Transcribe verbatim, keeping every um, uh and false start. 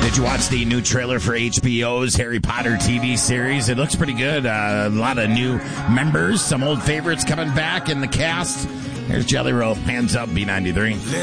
Did you watch the new trailer for H B O's Harry Potter T V series? It looks pretty good. Uh, a lot of new members, some old favorites coming back in the cast. Here's Jelly Roll. Hands up, B ninety-three.